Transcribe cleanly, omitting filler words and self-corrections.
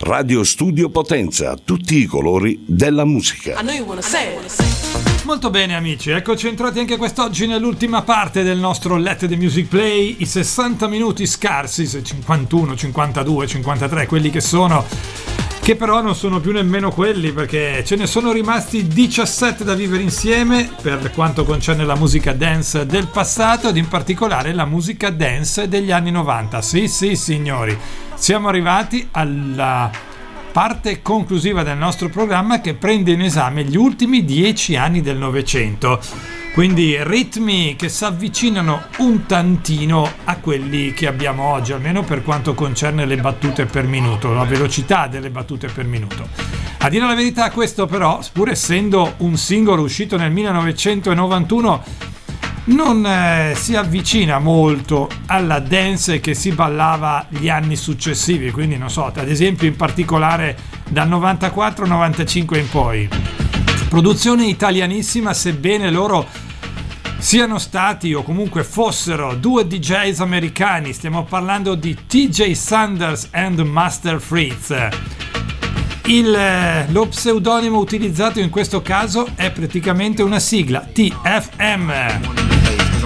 Radio Studio Potenza, tutti i colori della musica. Molto bene amici, eccoci entrati anche quest'oggi nell'ultima parte del nostro Let the Music Play, i 60 minuti scarsi, 51, 52, 53, quelli che sono, che però non sono più nemmeno quelli, perché ce ne sono rimasti 17 da vivere insieme per quanto concerne la musica dance del passato ed in particolare la musica dance degli anni 90. Sì signori, siamo arrivati alla parte conclusiva del nostro programma che prende in esame gli ultimi 10 anni del Novecento, quindi ritmi che si avvicinano un tantino a quelli che abbiamo oggi, almeno per quanto concerne le battute per minuto, la velocità delle battute per minuto. A dire la verità, questo però, pur essendo un singolo uscito nel 1991, non si avvicina molto alla dance che si ballava gli anni successivi, quindi non so, ad esempio in particolare dal 94-95 in poi. Produzione italianissima, sebbene loro siano stati o comunque fossero due DJs americani, stiamo parlando di TJ Sanders and Master Fritz. Lo pseudonimo utilizzato in questo caso è praticamente una sigla, TFM.